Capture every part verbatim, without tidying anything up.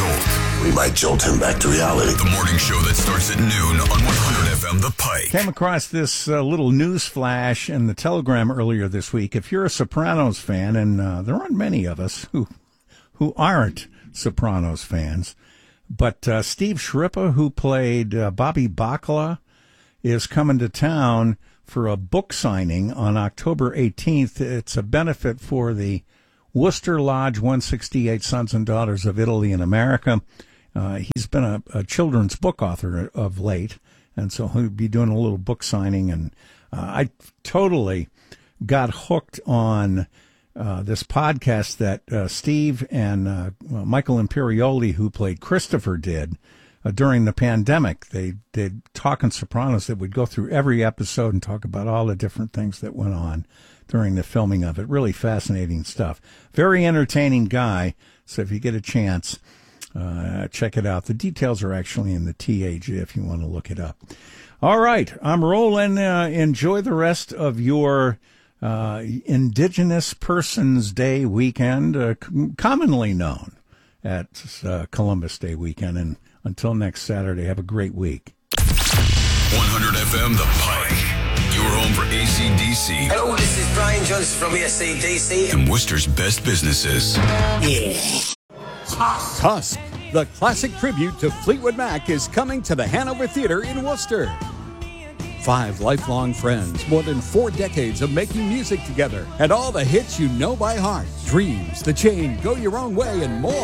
Jolt. We might jolt him back to reality. The morning show that starts at noon on one hundred F M The Pike. Came across this uh, little news flash in the Telegram earlier this week. If you're a Sopranos fan, and uh, there aren't many of us who who aren't Sopranos fans, but uh, Steve Schirripa, who played uh, Bobby Bacala, is coming to town for a book signing on October eighteenth. It's a benefit for the Worcester Lodge one sixty-eight Sons and Daughters of Italy in America. Uh, he's been a, a children's book author of late, and so he'll be doing a little book signing. And uh, I totally got hooked on uh, this podcast that uh, Steve and uh, Michael Imperioli, who played Christopher, did uh, during the pandemic. They did Talking Sopranos that would go through every episode and talk about all the different things that went on during the filming of it. Really fascinating stuff. Very entertaining guy. So if you get a chance, uh, check it out. The details are actually in the T A G if you want to look it up. All right. I'm rolling. Uh, enjoy the rest of your uh, Indigenous Persons Day weekend, uh, c- commonly known at uh, Columbus Day weekend. And until next Saturday, have a great week. one hundred F M The Pike. Your home for A C D C. Hello, this is Brian Jones from A C D C. And Worcester's best businesses. Yeah. Tusk, the classic tribute to Fleetwood Mac, is coming to the Hanover Theatre in Worcester. Five lifelong friends, more than four decades of making music together, and all the hits you know by heart. Dreams, The Chain, Go Your Own Way, and more.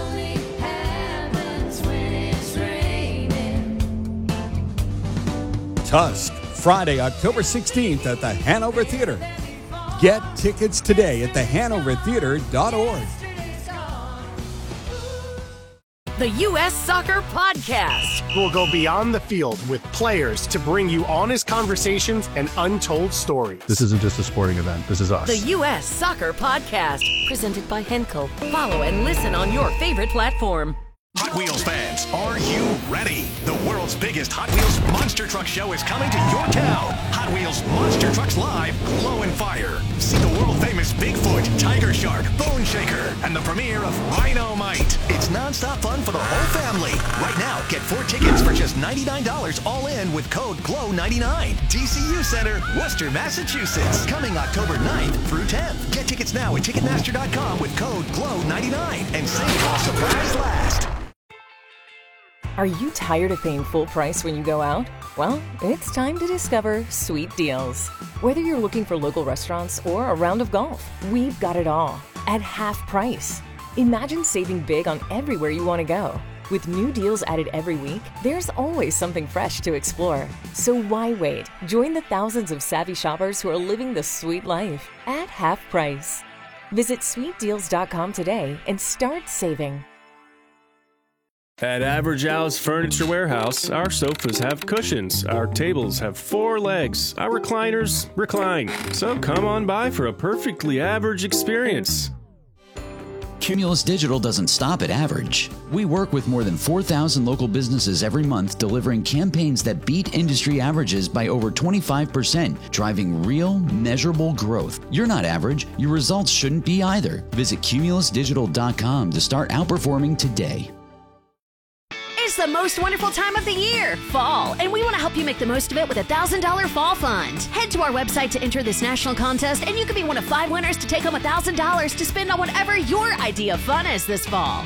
Tusk, Friday, October sixteenth at the Hanover Theatre. Get tickets today at the hanover theatre dot org. The U S Soccer Podcast. We'll go beyond the field with players to bring you honest conversations and untold stories. This isn't just a sporting event. This is us. The U S Soccer Podcast. Presented by Henkel. Follow and listen on your favorite platform. Hot Wheels fans, are you ready? The world's biggest Hot Wheels Monster Truck Show is coming to your town. Hot Wheels Monster Trucks Live, Glow and Fire. See the world-famous Bigfoot, Tiger Shark, Bone Shaker, and the premiere of Rhino-Mite. It's non-stop fun for the whole family. Right now, get four tickets for just ninety-nine dollars all in with code glow ninety-nine. D C U Center, Worcester, Massachusetts. Coming October ninth through tenth. Get tickets now at Ticketmaster dot com with code glow ninety-nine and save while supplies last. Are you tired of paying full price when you go out? Well, it's time to discover Sweet Deals. Whether you're looking for local restaurants or a round of golf, we've got it all at half price. Imagine saving big on everywhere you want to go. With new deals added every week, there's always something fresh to explore. So why wait? Join the thousands of savvy shoppers who are living the sweet life at half price. Visit sweet deals dot com today and start saving. At Average Al's Furniture Warehouse, our sofas have cushions, our tables have four legs, our recliners recline. So come on by for a perfectly average experience. Cumulus Digital doesn't stop at average. We work with more than four thousand local businesses every month, delivering campaigns that beat industry averages by over twenty-five percent, driving real, measurable growth. You're not average. Your results shouldn't be either. Visit cumulus digital dot com to start outperforming today. It's the most wonderful time of the year, fall, and we want to help you make the most of it with a one thousand dollars Fall Fund. Head to our website to enter this national contest, and you could be one of five winners to take home one thousand dollars to spend on whatever your idea of fun is this fall.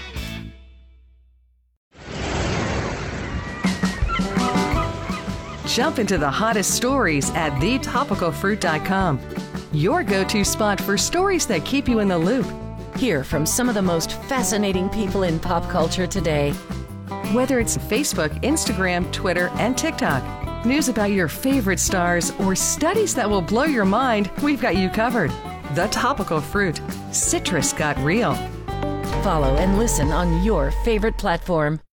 Jump into the hottest stories at the topical fruit dot com. Your go-to spot for stories that keep you in the loop. Hear from some of the most fascinating people in pop culture today. Whether it's Facebook, Instagram, Twitter, and TikTok, news about your favorite stars, or studies that will blow your mind, we've got you covered. The Topical Fruit. Citrus got real. Follow and listen on your favorite platform.